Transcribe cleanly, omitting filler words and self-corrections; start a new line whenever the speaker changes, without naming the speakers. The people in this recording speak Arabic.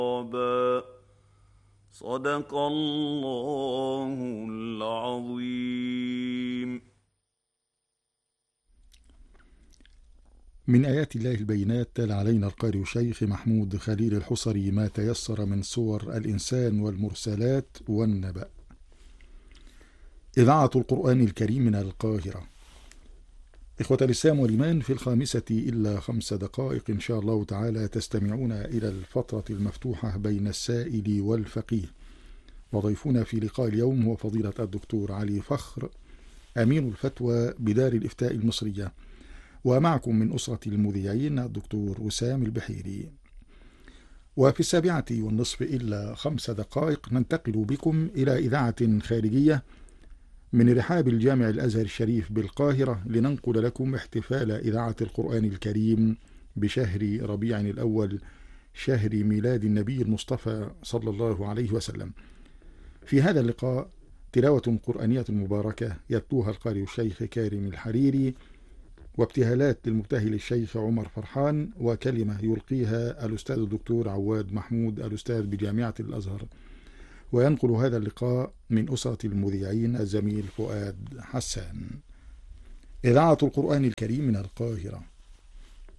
صدق الله العظيم.
من آيات الله البينات تلا علينا القارئ الشيخ محمود خليل الحصري ما تيسر من صور الإنسان والمرسلات والنبأ. إذاعة القرآن الكريم من القاهرة. إخوة الإسلام والإيمان، في 5:05 إن شاء الله تعالى تستمعون إلى الفترة المفتوحة بين السائل والفقيه، وضيفنا في لقاء اليوم هو فضيلة الدكتور علي فخر، أمين الفتوى بدار الإفتاء المصرية، ومعكم من أسرة المذيعين الدكتور وسام البحيري. وفي 7:05 ننتقل بكم إلى إذاعة خارجية من رحاب الجامع الأزهر الشريف بالقاهرة، لننقل لكم احتفال إذاعة القرآن الكريم بشهر ربيع الأول، شهر ميلاد النبي المصطفى صلى الله عليه وسلم. في هذا اللقاء تلاوة قرآنية مباركة يتلوها القارئ الشيخ كارم الحريري، وابتهالات للمبتهل الشيخ عمر فرحان، وكلمة يلقيها الأستاذ الدكتور عواد محمود الأستاذ بجامعة الأزهر. وينقل هذا اللقاء من أسرة المذيعين الزميل فؤاد حسان. إذاعة القرآن الكريم من القاهرة.